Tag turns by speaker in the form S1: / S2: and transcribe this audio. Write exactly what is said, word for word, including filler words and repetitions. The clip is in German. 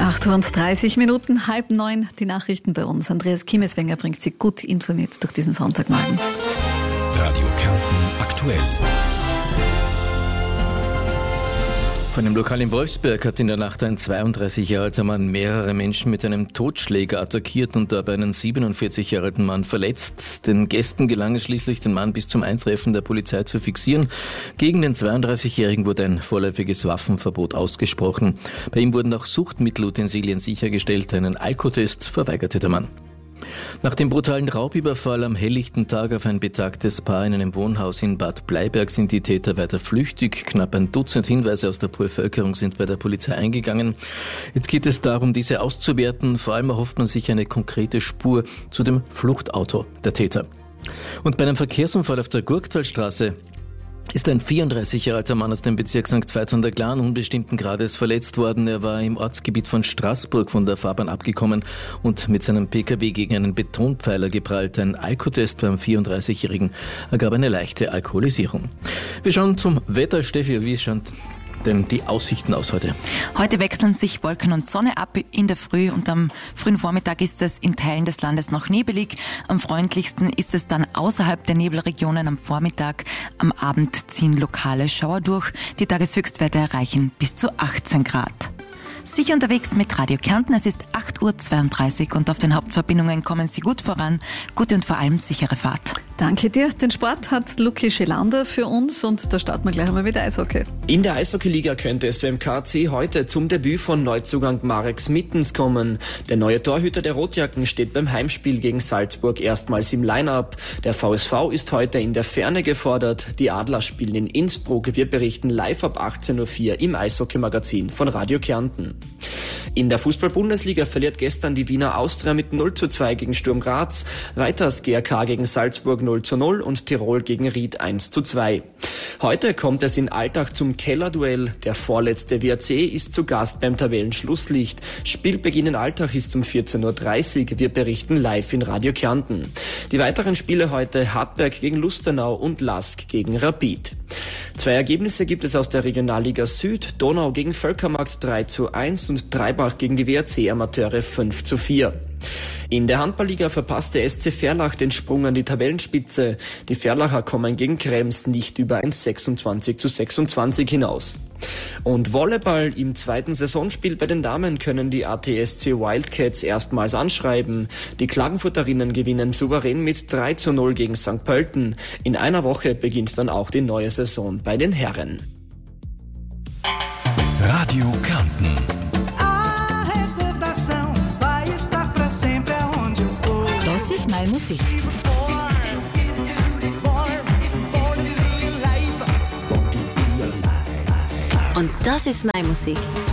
S1: acht Uhr und dreißig Minuten, halb neun, die Nachrichten bei uns. Andreas Kiemeswenger bringt Sie gut informiert durch diesen Sonntagmorgen.
S2: Radio Kärnten aktuell.
S3: Von einem Lokal in Wolfsberg hat in der Nacht ein zweiunddreißig Jahre alter Mann mehrere Menschen mit einem Totschläger attackiert und dabei einen siebenundvierzig Jahre alten Mann verletzt. Den Gästen gelang es schließlich, den Mann bis zum Eintreffen der Polizei zu fixieren. Gegen den zweiunddreißigjährigen wurde ein vorläufiges Waffenverbot ausgesprochen. Bei ihm wurden auch Suchtmittelutensilien sichergestellt. Einen Alkotest verweigerte der Mann. Nach dem brutalen Raubüberfall am helllichten Tag auf ein betagtes Paar in einem Wohnhaus in Bad Bleiberg sind die Täter weiter flüchtig. Knapp ein Dutzend Hinweise aus der Bevölkerung sind bei der Polizei eingegangen. Jetzt geht es darum, diese auszuwerten. Vor allem erhofft man sich eine konkrete Spur zu dem Fluchtauto der Täter. Und bei einem Verkehrsunfall auf der Gurktalstraße ist ein vierunddreißig Jahre alter Mann aus dem Bezirk Sankt Veit an der Glan unbestimmten Grades verletzt worden. Er war im Ortsgebiet von Straßburg von der Fahrbahn abgekommen und mit seinem Pkw gegen einen Betonpfeiler geprallt. Ein Alkotest beim vierunddreißigjährigen ergab eine leichte Alkoholisierung. Wir schauen zum Wetter. Steffi, wie schauen denn die Aussichten aus heute?
S4: Heute wechseln sich Wolken und Sonne ab in der Früh und am frühen Vormittag ist es in Teilen des Landes noch nebelig. Am freundlichsten ist es dann außerhalb der Nebelregionen am Vormittag. Am Abend ziehen lokale Schauer durch. Die Tageshöchstwerte erreichen bis zu achtzehn Grad. Sicher unterwegs mit Radio Kärnten. Es ist acht Uhr zweiunddreißig und auf den Hauptverbindungen kommen Sie gut voran. Gute und vor allem sichere Fahrt.
S1: Danke dir. Den Sport hat Luki Schelander für uns und da starten wir gleich einmal mit Eishockey.
S5: In der Eishockeyliga könnte es beim K C heute zum Debüt von Neuzugang Marek Smittens kommen. Der neue Torhüter der Rotjacken steht beim Heimspiel gegen Salzburg erstmals im Line-Up. Der V S V ist heute in der Ferne gefordert. Die Adler spielen in Innsbruck. Wir berichten live ab achtzehn Uhr vier im Eishockey-Magazin von Radio Kärnten. In der Fußball-Bundesliga verliert gestern die Wiener Austria mit null zu zwei gegen Sturm Graz, weiters G A K gegen Salzburg null zu null und Tirol gegen Ried eins zu zwei. Heute kommt es in Altach zum Kellerduell. Der vorletzte W R C ist zu Gast beim Tabellenschlusslicht. Spielbeginn in Altach ist um vierzehn Uhr dreißig. Wir berichten live in Radio Kärnten. Die weiteren Spiele heute: Hartberg gegen Lustenau und Lask gegen Rapid. Zwei Ergebnisse gibt es aus der Regionalliga Süd. Donau gegen Völkermarkt drei zu eins und Dreibach gegen die W R C-Amateure fünf zu vier. In der Handballliga verpasst der S C Verlach den Sprung an die Tabellenspitze. Die Verlacher kommen gegen Krems nicht über ein sechsundzwanzig zu sechsundzwanzig hinaus. Und Volleyball: im zweiten Saisonspiel bei den Damen können die A T S C Wildcats erstmals anschreiben. Die Klagenfurterinnen gewinnen souverän mit drei zu null gegen Sankt Pölten. In einer Woche beginnt dann auch die neue Saison bei den Herren.
S2: Radio Kärnten.
S6: Das ist meine Musik. Und das ist meine Musik.